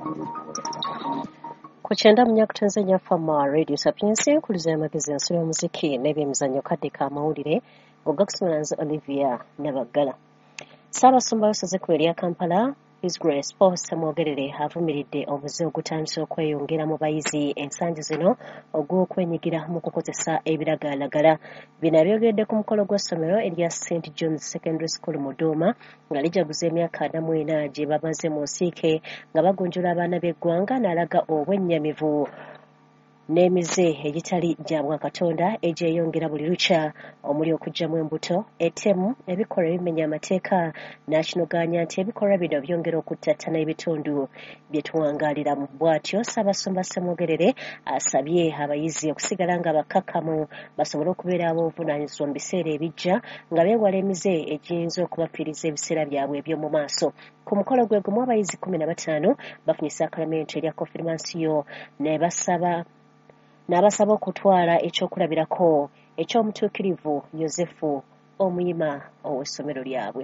Kuchenda munyakutenze nyafama Radio Sapiensi nkuliza y'amagezi ensolo y'omuziki n'ebyemizannyo kadde ka mawulire Ogakusimulanzi Olivia Nabagala. Ssaabasumba w'essaza ekkulu erya Kampala His Grace Paul Ssemwogerere avumiridde obuze ogutandise okweyongera mu bayizi ensangi zino ogw'okwenyigira mu kukozesa ebiragalalagala. Bino abyogedde ku mukolo gw'essomero erya St. John's Secondary School mu Duma nga lijaguza emyaka 40 gye bamaze mu nsiike nga bagunjula abaana b'eggwanga n'alaga obwennyamivu n'emize egitali gya Bwakatonda egyeyongera buli lukya omuli okuggyamu embuto ettemu ebikolwa ebimenya amateeka n'akinoganya nti ebikolwa bino byongera okuttattana ebitundu bye tuwangaaliramu. Bw'atyo Ssaabasumba Ssemwogerere asabye abayizi okusigala nga bakkakkamu basobole okubeera ab'obuvunaanyizibwa mu biseera ebijja nga beewala emize egiyinza okubafiiriza ebiseera byabwe eby'omu maaso. Ku mukolo gwe gumu abayizi 15 bafunye sakalamento erya konfirmansiyo n'abasaba okutwala ekyokulabirako eky'omutuukirivu Yosefu omuyima ow'essomero lyabwe.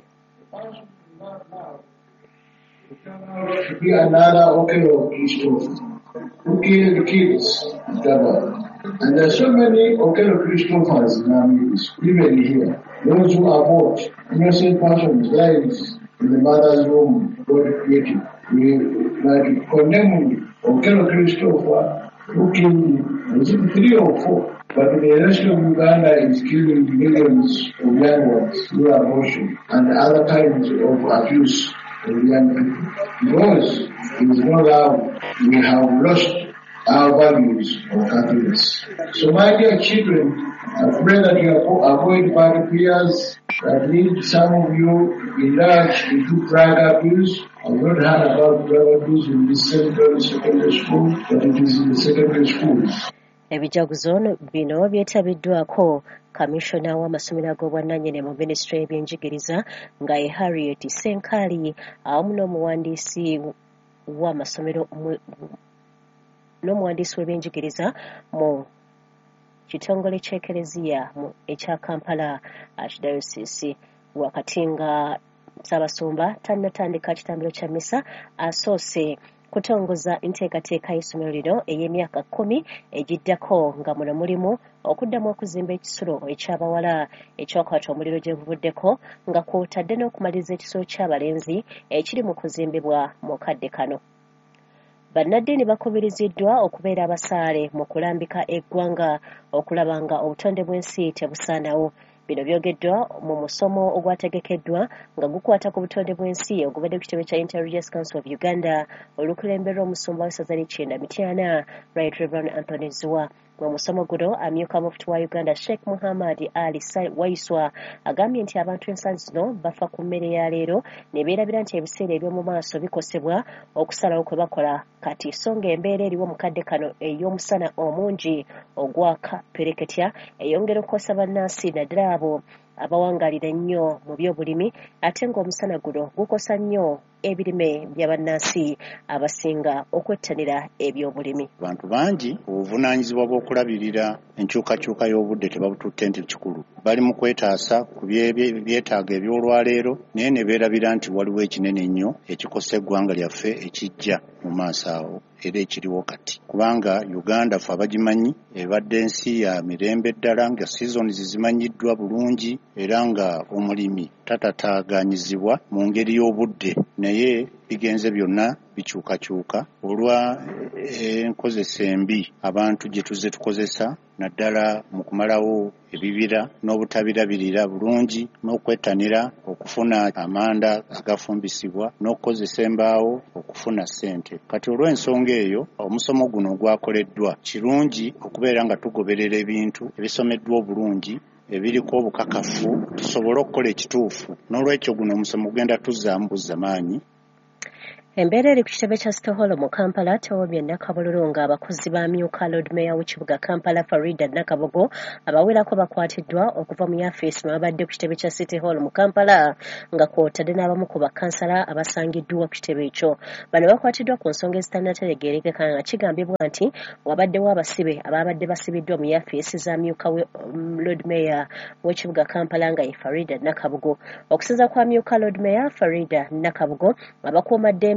Be another Okelo Christopher who killed kids and there are so many Okelo Christophers in our midst, even here. Those who abort innocent persons lives in the mother's womb God created. We like condemn Okelo Christopher who killed 3 or 4, but the rest of Uganda is killing millions of young ones through abortion and other kinds of abuse of young people. Because it is no love, we have lost our values of happiness. So my dear children, I pray that you avoid bad peers that lead some of you indulge into drug abuse. I've not heard about drug abuse in this secondary school, but it is in the secondary schools. Ebijaguzo bino byetabiddwako Kamishona w'amasomero ag'obwannannyini mu Minisitule y'ebyenjigiriza nga ye Harriet Senkali awamu n'omuwandiisi w'ebyenjigiriza mu kitongole ky'Ekereziya ekya Kampala Archdiocese. Wakati nga Ssaabasumba tannatandika kitambiro kya mmisa asoose kutongoza enteekateeka y'essomero lino ey'emyaka 10 egiddako nga muno mulimu okuddamu okuzimba ekisulo eky'abawala ekyakwata omuliro gye guvuddeko nga kw'otadde n'okumaliriza ekisulo ky'abalenzi ekiri mu kuzimbibwa mu kadde kano. Bannaddiini bakubiriziddwa okubeera abasaale mu kulambika eggwanga okulaba nga obutonde bw'ensi tebusaanawo. Bino byogeddwa mu musomo ogwategekeddwa nga gukwata ku butonde bw'ensi ogubadde ku kitebe kya Inter-Religious Council of Uganda olukulemberwa omusumba w'essaza ly'Kyenda Mityana Right Reverend Anthony Zua. Mu musomo guno amyuka mufti wa Uganda Sheikh Muhammad Ali Waiswa agambye nti abantu ensangi zino bafa ku mmere ya leero ne beerabira nti ebiseera eby'omu maaso bikosebwa okusalawo kwe bakola kati so ng'embeera eriwo mu kadde kano ey'omusana omungi ogwaka pereketya eyongera okukosa bannansi naddala abo abawangaalira ennyo mu by'obulimi ate ng'omusana guno gukosa nnyo ebirime by'abannansi abasinga okwettanira eby'obulimi. Abantu bangi obuvunaanyizibwa bw'okulabirira enkyukakyuka y'obudde tebabututte nti kikulu. Bali mu kwetaasa ku byetaago eby'olwaleero naye ne beerabira nti waliwo ekinene ennyo ekikosa eggwanga lyaffe ekijja mu maaso awo era ekiriwo kati. Kubanga Uganda ffe abagimanyi ebadde ensi ya mirembe ddala nga seasons zimanyiddwa bulungi era nga omulimi tatataaganyizibwa mu ngeri y'obudde naye bigenze byonna bikyukakyuka olwa enkozesa embi abantu gye tuzze tukozesa naddala mu kumalawo ebibira n'obutabirabirira bulungi n'okwettanira okufuna amanda agafumbisibwa n'okukozesa embaawo okufuna ssente. Kati olw'ensonga eyo omusomo guno ogwakoleddwa kirungi okubeera nga tugoberera ebintu ebisomeddwa obulungi ebiriko obukakafu tusobole okukola ekituufu. N'olwekyo guno omusomo gugenda tuzzaamu buzza maanyi. Embeera eri ku kitebe kya City Hall mu Kampala Tewobye Nakabululu ng'abakozi b'amyuka Lord Mayor w'ekibuga Kampala Farida Nakabogo abawerako bakwatiddwa okuva mu yafeesi mwe babadde ku kitebe kya City Hall mu Kampala nga kw'otadde n'abamu ku bakansala abasangiddwa ku kitebe ekyo. Bano bakwatiddwa ku nsonga ezitannatelegekeka nga kigambibwa nti wabaddewo abasibe ababadde basibiddwa mu yafeesi z'amyuka Lord Mayor w'ekibuga Kampala nga ye Farida Nakabogo. Okusinza kwa amyuka Lord Mayor Farida Nakabogo abakuumaddembe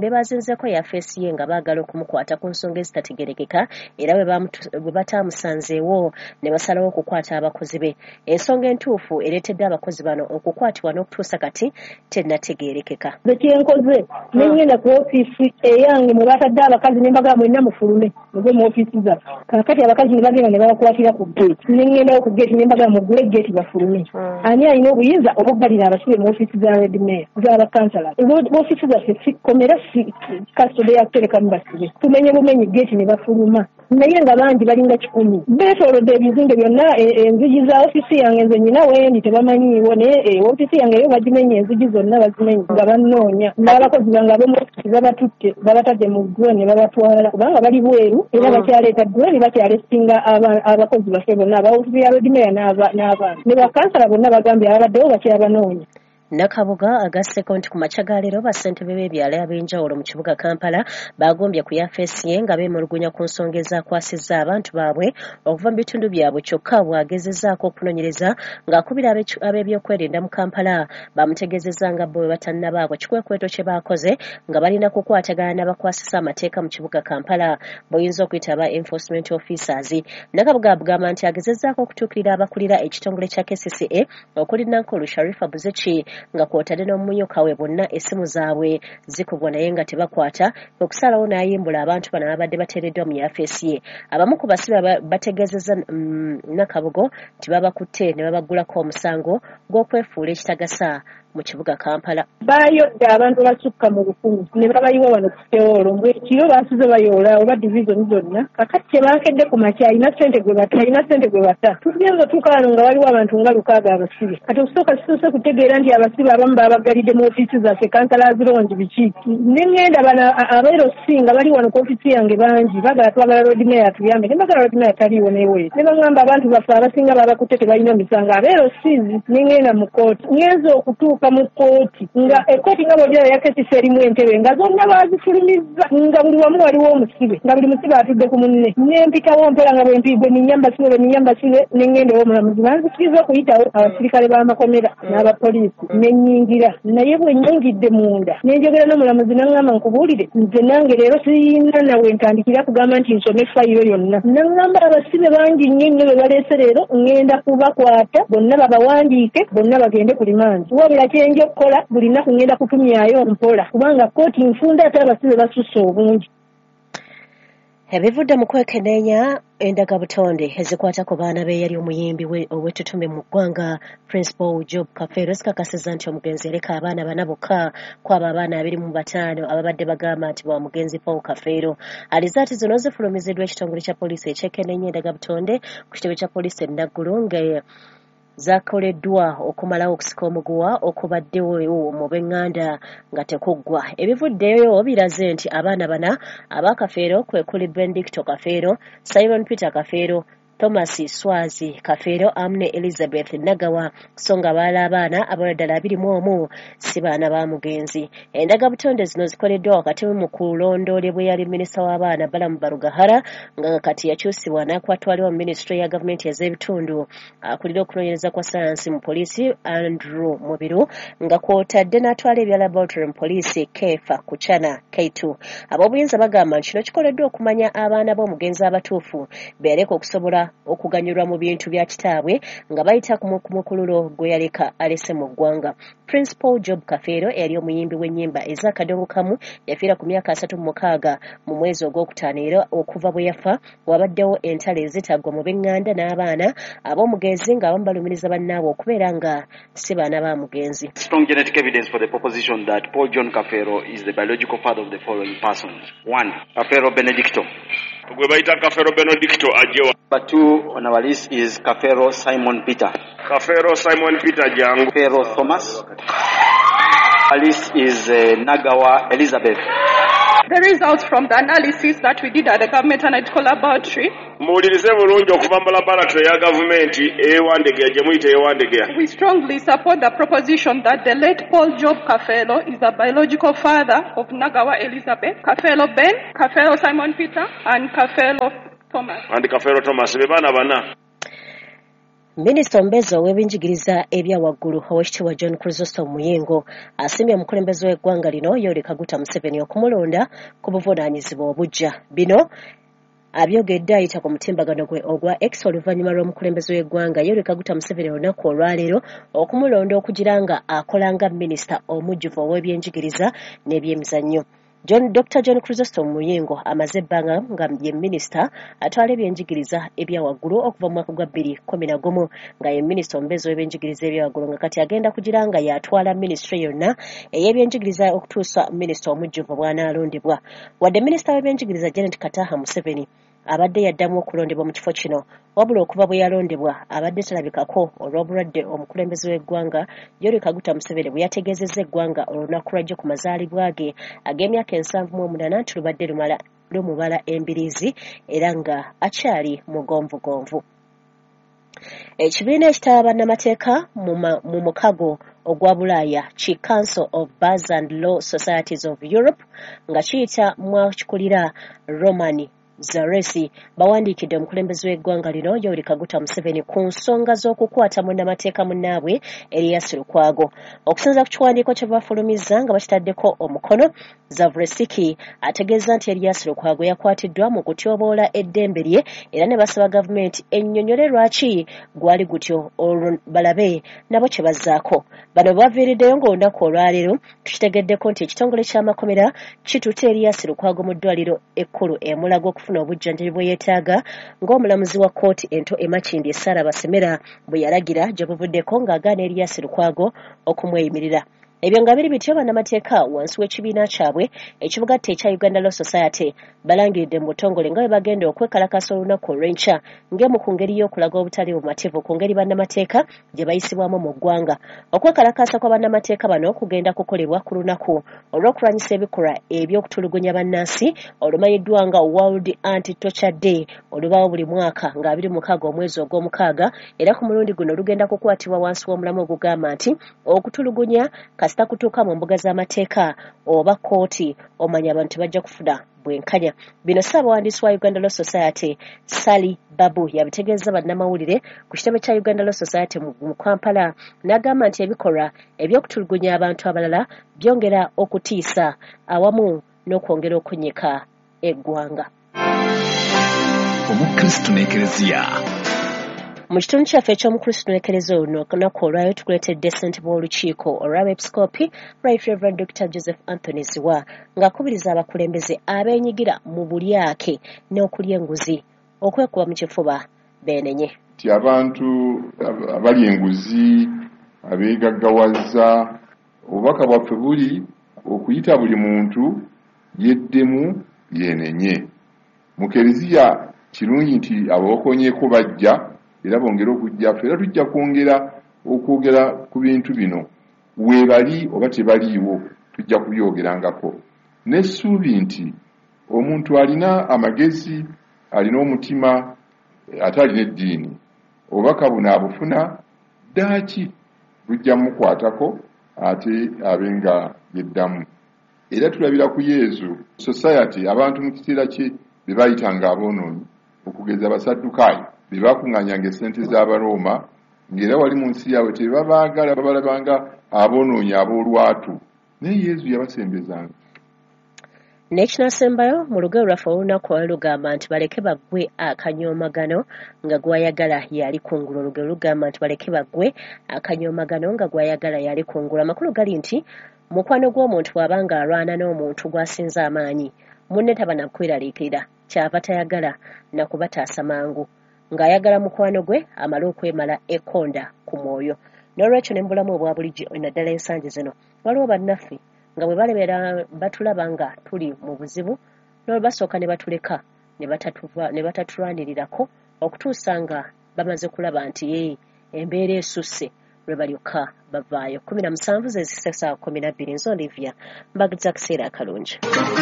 bombi bazinzeko yafeesi ye nga baagala okumukwata ku nsonga ezitategerekeka era bwe bataamusanzeewo ne basalawo okukwata abakozi be. Ensonga entuufu ereetedde abakozi bano okukwatibwa n'okutuusa kati tennategeerekeka. Kyenkoze nengenda ku ofiisi eyange mwe batadde abakazi ne mbagamba mwenna mufulume muve mu ofiisi zaffe. Kaakati abakazi ne bagenda ne babakwatira ku geeti. Nengendawo ku geeti ne mbagamba mugule geeti bafulume. Ani alina obuyinza obuggalira abasibe mu ofiisi za Red Mayor z'abakansala. Ofiisi zaffe si komera si kasitode ya kuterekamu basibe. Tumenye bumenyi geeti ne bafuluma. Naye nga bangi balinga 10 beetoolodde ebizimbe byonna enzigi za ofiisi yange nze nyina wendi tebamanyiiwo naye ofiisi yange yo bagimenye enzigi zonna bazimenye nga bannoonya n'abakozi bange ab'omu ofiisi babatutte babatadde mu ggwe ne babatwala kubanga bali bweru era bakyaleeta ggwe ne bakyalesinga abakozi baffe bonna aba ofiisi ya Lord Mayor n'abaana ne bakansala bonna bagambye ababaddewo bakyabanoonya. Nakabuga agasseko nti ku makya ga leero bassentebe b'ebyalo ab'enjawulo mu kibuga Kampala bagombye ku yafeesi ye nga beemulugunya ku nsonga ezaakwasizza abantu baabwe okuva mu bitundu byabwe kyokka bw'agezezzaako okunoonyereza ng'akubira ab'ebyokwerinda mu Kampala bamutegeezezza nga bo bwe batannabaako kikwekweto kye baakoze nga balina kukwatagana n'abakwasisa amateeka mu kibuga Kampala bw'oyinza okuyita aba enforcement officers. Nakabuga agamba nti agezezzaako okutuukirira abakulira ekitongole kya KCCA okuli Nankulu Sharifa Buzechi nga kwotadde n'omumyuka we bonna essimu zaabwe zikubwa naye nga tebakwata okusalawo n'ayimbula abantu bano abadde bateereddwa mu yafeesi ye. Abamu ku basibe bategeezezza Nakabugo nti babakutte ne babagulako omusango gw'okwefuula ekitagasa mu kibuga Kampala. Bayodde abantu basukka mu 100 ne babayiwa wano ku Feolo ng'ekiro baasize bayoola oba division zonna kakati kyebakedde ku makya alina ssente gwe bata tugenza tukaano nga waliwo abantu nga 6 abasibe kati okusooka kituuse kutegeera nti abasibe abamu babagalidde mu ofiisi zaffe kansala zirungi biki nengenda bano abeero singa bali wano ku ofiisi yange bangi bagala twagala Lord Mayor atuyambe ne bagala Lord Mayor taliiwo newe ne bagamba abantu baffe abasinga babakutte tebalina misango abeero sizi nengenda mu kooti ngenza okutuuka mu kooti nga ekooti nga bw'ogera yakesisa erimu entebe nga zonna baazifulumizza nga buli wamu waliwo omusibe nga buli musibe atudde ku munne nempitawo mpera nga bwe mpigwe ninyambasibe nengenda ow'omulamuzi banzikiriza okuyitawo abasirikale b'amakomera n'abapoliisi nenyingira naye bwe nyingidde munda nenjogera n'omulamuzi naŋŋamba nkubuulire nze nange leero siyina nawe ntandikira kugamba nti nsome fayiro yonna naŋŋamba abasibe bangi nnyo nnyo be baleese leero ngenda kubakwata bonna babawandiike bonna bagende ku limanzi wabula kyenja okukola buli nnaku ngenda kutumyayo mpola kubanga kooti nfunda ate abasibe basusse obungi. Ebivudde mu kwekenneenya endagabutonde ezikwata ku baana be yali omuyimbi ow'ettutume mu ggwanga Principal Job Kafeero zikakasizza nti omugenzi ereka abaana 4 bokka kwabo abaana 25 ababadde bagamba nti bwa mugenzi Paul Kafeero. Alizaati zino zifulumiziddwa ekitongole kya poliisi ekyekenneenya endagabutonde ku kitebe kya poliisi e Naggulu nga zakoleddwa okumalawo okusika omuguwa okubaddewo mu b'eŋŋanda nga tekuggwa. Ebivuddeyo biraze nti abaana bana aba Kafeero kwe kuli Benedicto Kafeero, Simon Peter Kafeero, Thomas Swazi Kafeero amne Elizabeth Nagawa so nga abalala abaana abalala ddala 21 si baana ba mugenzi. Endagabutonde zino zikoleddwa wakati mu kulondoolebwa yali minisita w'abaana Balamu Barugahara nga kati yakyusibwa n'akwatwalibwa mu minisitule ya gavumenti ez'ebitundu akulira okunoonyereza kwa sayansi mu poliisi Andrew Mubiru nga kwotadde n'atwala ebya laboratory mu poliisi Kefa Kuchana K2. Ab'obuyinza bagamba nti kino kikoleddwa okumanya abaana b'omugenzi abatuufu beereka okusobola okuganyulwa mu bintu bya kitaabwe nga bayita ku mukululo gwe yaleka alese mu ggwanga. Principal Job Kafeero yali omuyimbi w'ennyimba ez'akadongo kamu yafiira ku myaka 36 mu mwezi ogwokutaano era okuva bwe yafa wabaddewo entalo ezitaggwa mu b'eŋŋanda n'abaana ab'omugenzi ng'abamu balumiriza bannaabwe okubeera nga si baana ba mugenzi. Strong genetic evidence for the proposition that Paul John Kafeero is the biological father of the following persons. 1. Kafeero Benedicto. Gwe bayita Kafeero Benedicto ajewa. Number 2 on our list is Kafeero Simon Peter. Kafeero Simon Peter jangu. Kafeero Thomas. Our list is Nagawa Elizabeth. The results from the analysis that we did at the Government Analytical Laboratory. Muwulirize bulungi okuva mu laboratory ya gavumenti eyewandegeya gye muyita eyewandegeya. We strongly support the proposition that the late Paul Job Kafeero is the biological father of Nagawa Elizabeth, Kafeero Ben, Kafeero Simon Peter, and Kafeero Thomas. And Kafeero Thomas be baana bana. Minisita omubeezi ow'ebyenjigiriza ebya waggulu Oweekitiibwa John Chrysostom Muyengo asiimye omukulembeze w'eggwanga lino Yoweri Kaguta Museveni okumulonda ku buvunaanyizibwa obuggya. Bino abyogedde ayita ku mutimbagano gwe ogwa X oluvannyuma lw'omukulembeze w'eggwanga Yoweri Kaguta Museveni olunaku olwaleero okumulonda okugira nga akola nga minisita omujjuvu ow'ebyenjigiriza n'ebyemizannyo. Dr. John Chrysostom Muyengo amaze ebbanga nga ye minisita atwala ebyenjigiriza ebya waggulu okuva mu mwaka gwa 2011 nga ye minisita omubeezi w'ebyenjigiriza ebya waggulu nga kati agenda kugira nga yatwala minisitule yonna ey'ebyenjigiriza okutuusa minisita omujjuvu bw'anaalondebwa. Wadde minisita w'ebyenjigiriza Janet Kataha Museveni abadde yaddamu okulondebwa mu kifo kino wabula okuva bwe yalondebwa abadde talabikako olw'obulwadde omukulembeze w'eggwanga Yoweri Kaguta Museveni bwe yategeezezza eggwanga olunaku lwajjo ku mazaalibwa ge ag'emyaka 78 nti lubadde lumubala embiriizi era nga akyali mugonvugonvu. Ekibiina ekitaba bannamateeka mu mukago ogwa Bulaaya ki Council of Bars and Law Societies of Europe nga kiyita mwakikulira Romani Zaresi bawandiikidde omukulembeze w'eggwanga lino Yoweri Kaguta Museveni ku nsonga z'okukwata munnamateeka munnaabwe Erias Lukwago. Okusinza ku kiwandiiko kye bafulumizza nga bakitaddeko omukono, Zavresiki ategeeza nti Erias Lukwago yakwatiddwa mu kutyoboola eddembe lye era ne basaba gavumenti ennyonnyole lwaki gwali gutyo olwo balabe nabo kye bazzaako. Bano baviiriddeyo ng'olunaku olwaleero tukitegeddeko nti ekitongole ky'amakomera kitutte Erias Lukwago mu ddwaliro ekkulu e Mulago okufuna obujjanjabi bwe yeetaaga ng'omulamuzi wa kkooti ento Makindye Sarah Basemera bwe yalagira gye buvuddeko ng'agaana Erias Lukwago okumweyimirira. Ebyo nga biri bityo bannamateeka wansi w'ekibiina kyabwe ekibugatta ekya Uganda Law Society balangiridde mu butongole nga bwe bagenda okwekalakasa olunaku olw'enkya ng'emu ku ngeri y'okulaga obutali bumativu ku ngeri bannamateeka gye bayisibwamu mu ggwanga. Okwekalakasa kwa bannamateeka bano kugenda kukolebwa ku lunaku olw'okulwanyisa ebikolwa eby'okutulugunya bannansi olumanyiddwa nga World Anti-Torture Day olubaawo buli mwaka nga 26 omwezi ogw'omukaaga era ku mulundi guno lugenda kukwatibwa wansi w'omulamu ogugamba nti okutulugunya kasita kutuuka mu mbuga z'amateeka oba kkooti omanya abantu bajja kufuna bwenkanya. Bino ssaabawandiisi wa Uganda Law Society Sally Babu yabitegeeza bannamawulire ku kitebe kya Uganda Law Society mu Kampala n'agamba nti ebikolwa eby'okutulugunya abantu abalala byongera okutiisa awamu n'okwongera okunnyika eggwanga. Omukristo n'Eklezia. Mu kitundu kyaffe eky'omukristo n'Eklezia olunaku olwayo tukuleetedde ssentebe w'olukiiko olw'abeepiskoopi Right Reverend Dr. Joseph Anthony Ziwa ng'akubiriza abakulembeze abeenyigira mu bulyake n'okulya enguzi okwekuba mu kifuba beenenye. Ti abantu abalya enguzi abeegaggawaza obubaka bwaffe buli okuyita buli muntu yeddemu yeenenye. Mu Klezia kirungi nti abookonyeeko bajja era bongera okujja ffe era tujja okwogera ku bintu bino weebali oba tebaliiwo tujja kubyogerangako n'essuubi nti omuntu alina amagezi alina omutima ate alina eddiini obubaka buno abufuna ddaaki bujja mukwatako ate abenga yeddamu era tulabira ku Yesu society abantu mu kiseera kye be bayitanga aboonoonyi okugeza Abasaddukaayo be bakuŋŋaanyanga essente z'Abaroma ng'era wali mu nsi yaabwe tebabaagala babalabanga aboonoonyi ab'olwatu naye Yesu yabasembezanga. N'ekinaasembayo mu lugero lwaffe olunaku olwo lugamba nti baleke baggwe akanyoomagano nga gwayagala yali kungulu. Olugero lugamba nti baleke baggwe akanyoomagano nga gwayagala yali kungulu. Amakulu gali nti mukwano gw'omuntu bw'abanga alwana n'omuntu gw'asinza amaanyi munne taba nakweraliikirira kyava tayagala nakubataasa mangu ng'ayagala mukwano gwe amale okwemala ekkonda ku mwoyo. N'olwekyo ne mu bulamu obwa bulijjo naddala ensangi zino waliwo bannaffe nga bwe balebera batulaba nga tuli mu buzibu n'olubasooka ne batuleka ne batatulwanirirako okutuusa nga bamaze kulaba nti embeera esusse lwe balyoka bavaayo. 17 zezise ssaawa 12 nzo Olivia mbagiza akaseera akalungi.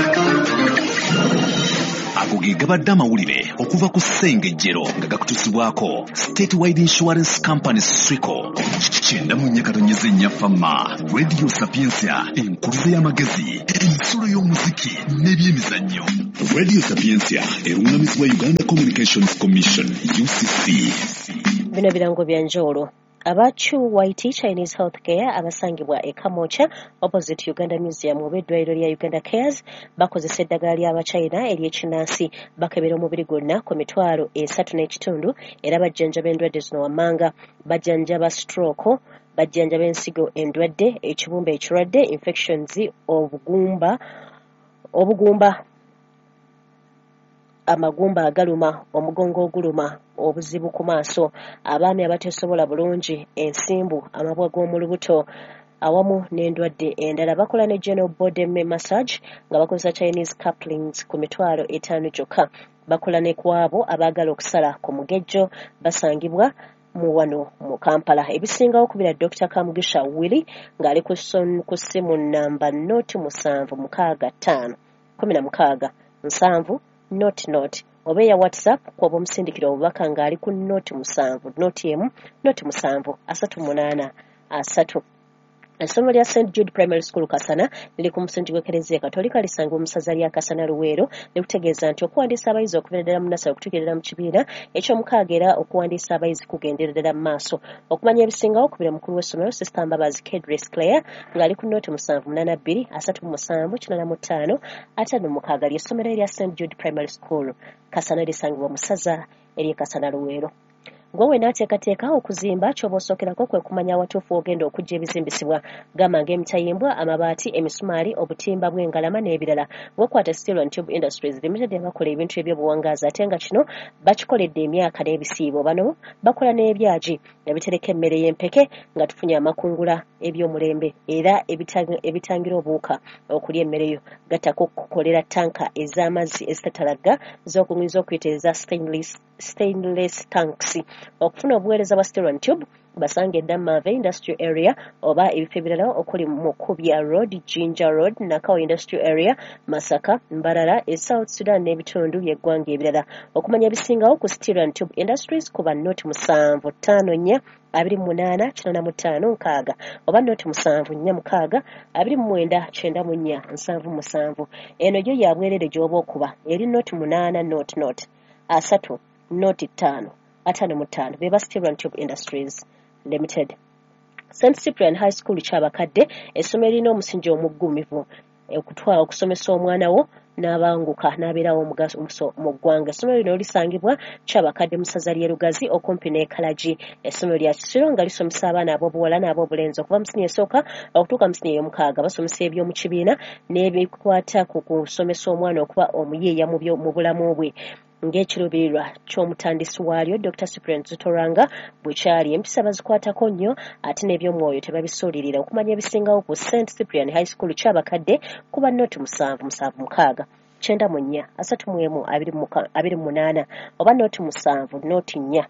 Ago ge gabadde amawulire okuva ku Ssengejjero nga gakutusibwako Statewide Insurance Company Swico 94.4 Radio Sapiensia enkuluze y'amagezi ensolo y'omuziki n'ebyemizannyo. Radio Sapiensia erungamizibwa Uganda Communications Commission UCC. bino birango bya njawulo. Abachu White Chinese Healthcare abasangibwa e Kamocha opposite Uganda Museum oba eddwaliro lya Uganda Cares bakozesa eddagala ly'Abachina ery'ekinnansi bakebera omubiri gwonna ku mitwalo 3.5 era bajjanjaba endwadde zino wammanga bajjanjaba stroke bajjanjaba ensigo endwadde ekibumba ekirwadde infections obugumba amagumba agaluma omugongo oguluma obuzibu ku maaso abaami abatesobola bulungi ensimbu amabwa g'omulubuto awamu n'endwadde endala bakola ne general body massage nga bakozesa Chinese couplings ku mitwalo 5 kyokka bakola ne kwabo abaagala okusala ku mugejjo basangibwa mu wano mu Kampala ebisingawo kubira Dr. Kamugisha Willy ng'ali ku ssimu namba 0765 16 7 oba ya WhatsApp kw'oba omusindikira obubaka ng'ali ku 07 38 3. Essomo lya St. Jude Primary School Kasana liri ku musingi gw'Eklezia Katolika lisangibwa mu ssaza lya Kasana Luweero likutegeeza nti okuwandiisa abayizi okubeera ddala mu nasale okutuukirira mu kibiina eky'omukaaga era okuwandiisa abayizi kugendera ddala mu maaso. Okumanya ebisingawo kubira mukulu w'essomero Sister Mbabazi Kedris Claire ng'ali ku 0782 37 85 ly'essomero erya St. Jude Primary School Kasana lisangibwa mu ssaza ery'e Kasana Luweero. Gwe n'ateekateeka okuzimba ky'oba osookerako kwe kumanya awatuufu ogenda okujja ebizimbisibwa gamba ng'emitayimbwa amabaati emisumaali obutimba bw'engalama n'ebirala wekwata Steel and Tube Industries Limited bakola ebintu eby'obuwangaazi ate nga kino bakikoledde emyaka n'ebisiibo bano bakola n'ebyaji ebitereka emmere y'empeke nga tufunye amakungula eby'omulembe era ebitangira obuwuka okulya emmere yo gattako okukolera tanka ez'amazzi ezitatalaga z'okunywiza okuyita eza stainless tanks. Okufuna obuweereza bwa Steel and Tube basanga edda Mave Industrial Area oba ebifo ebirala okuli Mukubya Road, Jinja Road, Nakawa Industrial Area, Masaka, Mbarara, South Sudan n'ebitundu by'eggwanga ebirala. Okumanya ebisingawo ku Steel and Tube Industries kuba noti 754 28 oba noti 746 29 eno gyo yabwerere gy'oba okuba eri noti 8 not 3 noti 5 55 beba Steel and Tube Industries Limited. St. Cyprian High School kyabakadde essomero lirina omusingi omuggumivu okutwala okusomesa omwana wo n'abanguka n'abeerawo omugaso mu ggwanga. Essomero lino lisangibwa kyabakadde mu ssaza ly'e Lugazi okumpi n'Ekalagi. Essomero lya Kisiro nga lisomesa abaana ab'obuwala n'ab'obulenzi okuva mu siniya esooka okutuuka mu siniya ey'omukaaga. Basomesa eby'omu kibiina n'ebikwata ku kusomesa omwana okuba omuyeeya mu bulamu bwe. Ng'ekiruubirirwa ky'omutandisi waalyo Dr. Cyprian Zitoranga bwe kyali empisa bazikwatako nnyo ate n'ebyomwoyo tebabisuulirira. Okumanya ebisingawo ku St. Cyprian High School kyabakadde kuba noti 7 94 28 oba noti 7 noti 4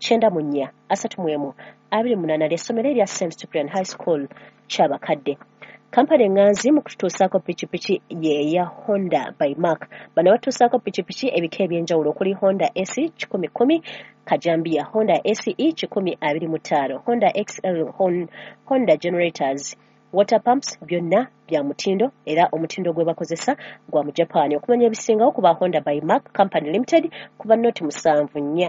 94 ly'essomero erya St. Cyprian High School kyabakadde. Kampani enganzi mu kutuusaako pikipiki ye Honda by Mark. Bano batuusaako pikipiki ebika ebyenjawulo okuli Honda AC 1010, Kajambia, Honda ACE 1025, Honda XL, Honda Generators, water pumps byonna bya mutindo era omutindo gwe bakozesa gwa mu Japan. Okumanya ebisingawo kuba Honda by Mark Company Limited kuba noti 7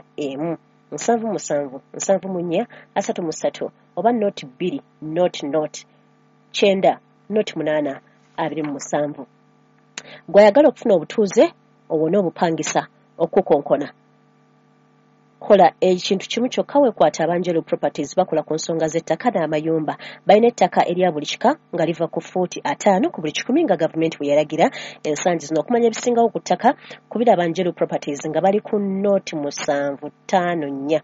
4 oba noti 2 noti 9 noti 8 gwayagala okufuna obutuuze obwona obupangisa okukonkona kola ekintu kimu kyokka wekwata Abanjelo Properties bakola ku nsonga z'ettaka n'amayumba. Balina ettaka erya buli kika nga liva ku fuuti 5 ku buli 10 nga gavumenti bwe yalagira ensangi zino. Okumanya ebisingawo ku ttaka kubira Abanjelo Properties nga bali ku noti 754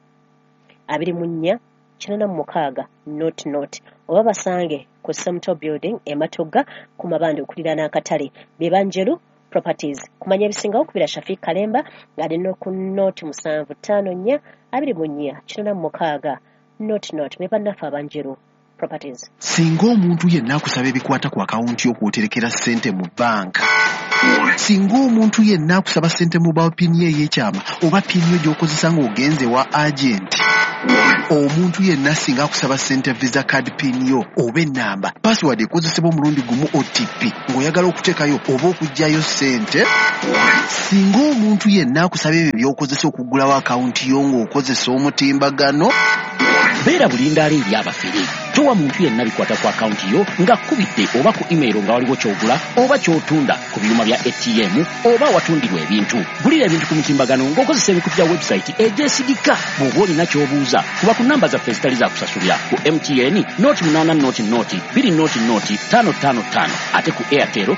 24 noti oba basange ku Semto Building Ematoga ku mabanda okulira n'akatale Bebanjelu Properties. Kumanya ebisingawo kubira Shafiq Kalemba ng'alina ku noti 754 24 noti beba nafa Abanjelu Properties. Singa omuntu yenna akusaba ebikwata ku akawunti yo kw'oterekera ssente mu banka. Singa omuntu yenna akusaba ssente mu pini ye ey'ekyama oba pini yo gy'okozesa ng'ogenze wa agenti. Omuntu yenna singa akusaba ssente visa card pin yo oba ennamba password ekozesebwa omulundi gumu OTP ng'oyagala okuteekayo oba okuggyayo ssente. Singa omuntu yenna akusaba ebyo by'okozesa okuggulawo akawunti yo ng'okozesa omutimbagano. Beera bulindaala eri abafere. Towa muntu yenna bikwata ku akawunti yo ng'akkubidde oba ku email nga waliwo ky'ogula oba ky'otunda ku byuma bya ATM oba watundirwa ebintu. Gulira ebintu ku mutimbagano ng'okozesa emikutu gya website egyesigika. Bw'oba olina ky'obuuza kuba ku namba zaffe ezitali za kusasulira ku MTN 0800-555 ate ku Airtel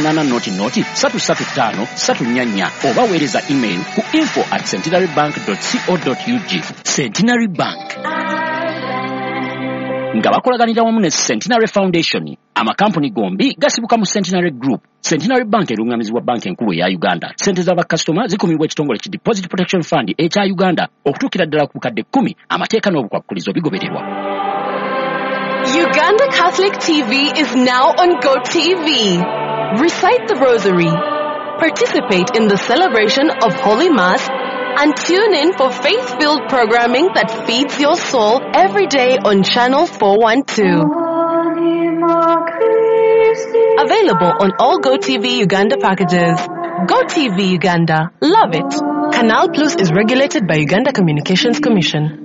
0800-335-344 oba weereza email ku info@centenarybank.co.ug. Centenary Bank nga bakolaganira wamu ne Centenary Foundation, amakampuni gombi gasibuka mu Centenary Group. Centenary Bank erungamizibwa banka enkulu eya Uganda. Sente z'abakasitoma zikumibwa ekitongole ki Deposit Protection Fund ekya Uganda okutuukira ddala ku bukadde 10. Amateeka n'obukwakkulizo bigobererwa. Uganda Catholic TV is now on GoTV. Recite the Rosary, participate in the celebration of Holy Mass, and tune in for faith-filled programming that feeds your soul every day on Channel 412. Available on all GoTV Uganda packages. GoTV Uganda. Love it. Canal Plus is regulated by Uganda Communications Commission.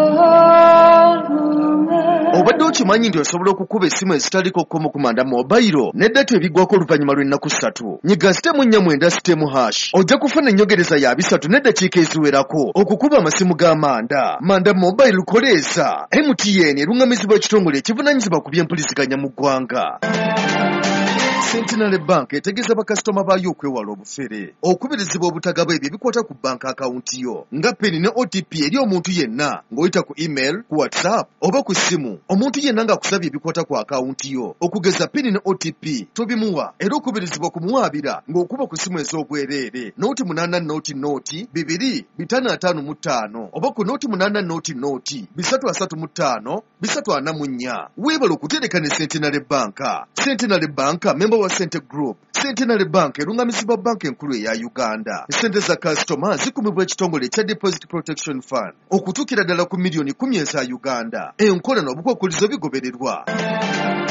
Obadde okimanyi nti osobola okukuba essimu ezitaliko kkomo kumanda mobile n'eddata ebiggwako oluvannyuma lw'ennaku 3. Nyiga *4 ojja kufuna ennyongereza ya 3 n'eddakiika eziwerako okukuba amasimu g'amanda. Manda mobile lukoleeza. MTN erungamizibwa ekitongole ekivunaanyizibwa ku by'empuliziganya mu ggwanga. Centenary Bank etegeeza bakasitoma baayo okwewala obufere, okubirizibwa obutagaba ebyo ebikwata ku banka akawunti yo nga peni ne OTP eri omuntu yenna ng'oyita ku email, ku WhatsApp oba ku ssimu. Omuntu yenna ng'akusabye ebikwata ku akawunti yo okugeza peni ne OTP tobimuwa, era okubirizibwa kumuwaabira ng'okuba ku ssimu ez'obwereere noti 8 noti 2 555 oba ku noti 8 noti 335 344. Weebala okutereka ne Centenary Bank. Centenary Bank member wa Center Group. Centenary Bank erungamizibwa banka enkulu eya Uganda. Sente za customer zikumibwa ekitongole ekya Deposit Protection Fund okutuukira ddala ku miliyoni 10 eza Uganda. Enkola n'obukwakkulizo bigobererwa.